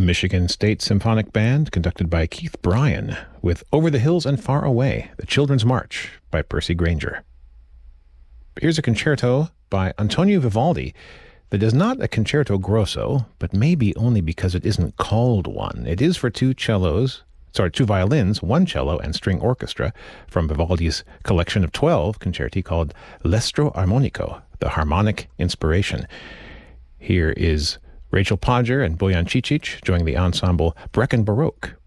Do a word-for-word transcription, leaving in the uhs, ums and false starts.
Michigan State Symphonic Band, conducted by Keith Bryan, with Over the Hills and Far Away, the Children's March by Percy Grainger. Here's a concerto by Antonio Vivaldi that is not a concerto grosso, but maybe only because it isn't called one. It is for two cellos, sorry, two violins, one cello, and string orchestra from Vivaldi's collection of twelve concerti called L'Estro Armonico, the Harmonic Inspiration. Here is Rachel Podger and Bojan Cicic joining the ensemble Brecken Baroque.